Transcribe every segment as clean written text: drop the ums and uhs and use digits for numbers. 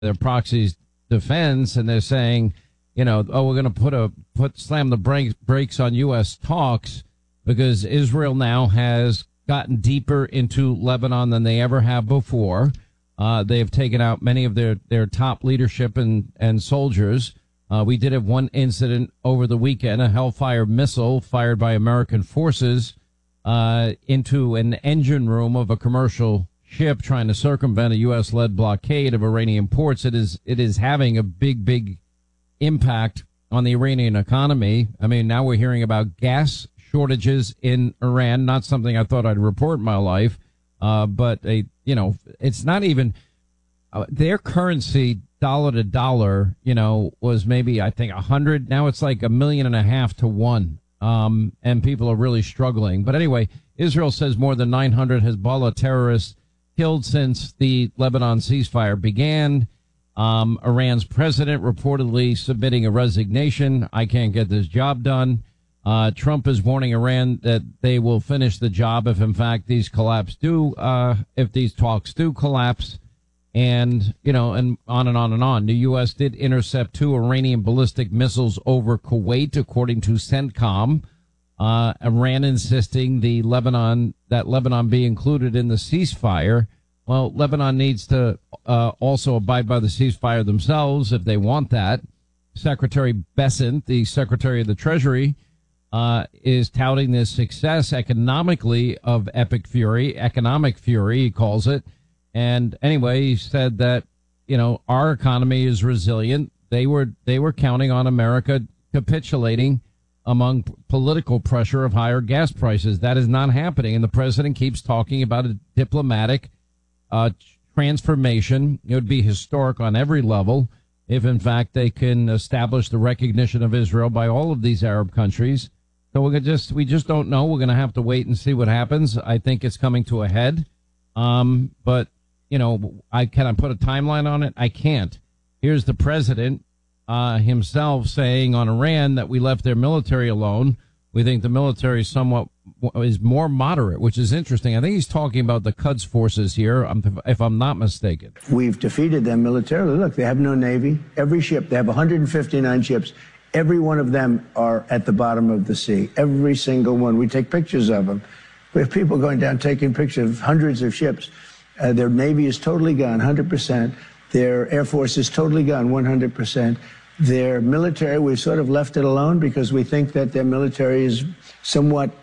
their proxy's defense, and they're saying, oh, we're going to slam the brakes on U.S. talks because Israel now has gotten deeper into Lebanon than they ever have before. They have taken out many of their top leadership and soldiers. We did have one incident over the weekend, a Hellfire missile fired by American forces into an engine room of a commercial ship trying to circumvent a U.S.-led blockade of Iranian ports. It is having a big impact on the Iranian economy. I mean, now we're hearing about gas shortages in Iran, not something I thought I'd report in my life, but it's not even their currency dollar to dollar, was maybe, I think, 100. Now it's like 1.5 million to 1. And people are really struggling. But anyway, Israel says more than 900 Hezbollah terrorists killed since the Lebanon ceasefire began. Iran's president reportedly submitting a resignation. I can't get this job done. Trump is warning Iran that they will finish the job if, in fact, if these talks do collapse. And, and on and on and on. The U.S. did intercept 2 Iranian ballistic missiles over Kuwait, according to CENTCOM. Iran insisting that Lebanon be included in the ceasefire. Well, Lebanon needs to also abide by the ceasefire themselves if they want that. Secretary Bessent, the Secretary of the Treasury, is touting this success economically of epic fury, economic fury, he calls it. And anyway, he said that, our economy is resilient. They were counting on America capitulating among political pressure of higher gas prices. That is not happening. And the president keeps talking about a diplomatic transformation. It would be historic on every level if, in fact, they can establish the recognition of Israel by all of these Arab countries. So we just don't know. We're going to have to wait and see what happens. I think it's coming to a head. But can I put a timeline on it? I can't. Here's the president himself saying on Iran that we left their military alone. We think the military is more moderate, which is interesting. I think he's talking about the Quds forces here, if I'm not mistaken. We've defeated them militarily. Look, they have no navy. Every ship, they have 159 ships. Every one of them are at the bottom of the sea. Every single one. We take pictures of them. We have people going down taking pictures of hundreds of ships. Their Navy is totally gone, 100%. Their Air Force is totally gone, 100%. Their military, we've sort of left it alone because we think that their military is somewhat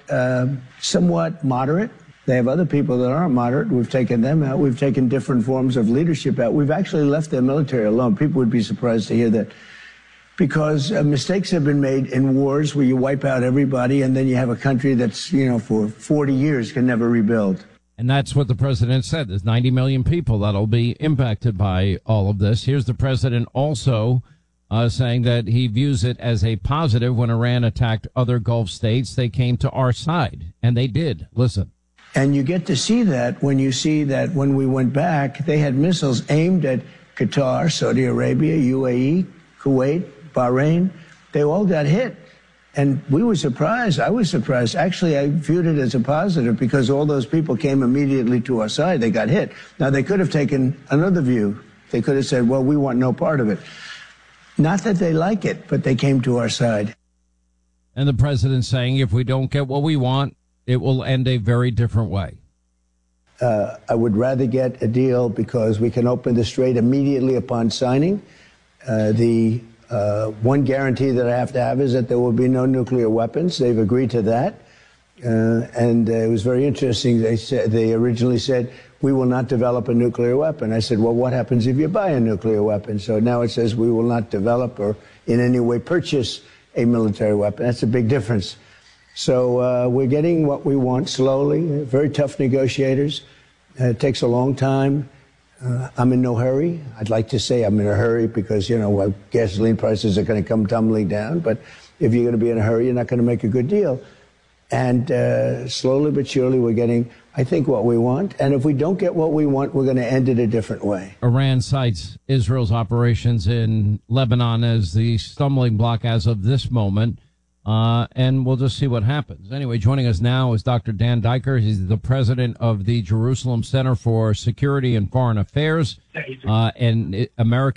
moderate. They have other people that aren't moderate. We've taken them out. We've taken different forms of leadership out. We've actually left their military alone. People would be surprised to hear that. Because mistakes have been made in wars where you wipe out everybody and then you have a country that's, for 40 years can never rebuild. And that's what the president said. There's 90 million people that'll be impacted by all of this. Here's the president also saying that he views it as a positive when Iran attacked other Gulf states. They came to our side, and they did. Listen. And you get to see that when you see that when we went back, they had missiles aimed at Qatar, Saudi Arabia, UAE, Kuwait, Bahrain. They all got hit. And we were surprised. I was surprised. Actually, I viewed it as a positive because all those people came immediately to our side. They got hit. Now, they could have taken another view. They could have said, well, we want no part of it. Not that they like it, but they came to our side. And the president saying if we don't get what we want, it will end a very different way. I would rather get a deal because we can open the strait immediately upon signing. One guarantee that I have to have is that there will be no nuclear weapons. They've agreed to that. And it was very interesting. They originally said, we will not develop a nuclear weapon. I said, well, what happens if you buy a nuclear weapon? So now it says we will not develop or in any way purchase a military weapon. That's a big difference. So we're getting what we want slowly. Very tough negotiators. It takes a long time. I'm in no hurry. I'd like to say I'm in a hurry because, gasoline prices are going to come tumbling down. But if you're going to be in a hurry, you're not going to make a good deal. And slowly but surely, we're getting, I think, what we want. And if we don't get what we want, we're going to end it a different way. Iran cites Israel's operations in Lebanon as the stumbling block as of this moment. and we'll just see what happens. Anyway, joining us now is Dr. Dan Diker. He's the president of the Jerusalem Center for Security and Foreign Affairs and American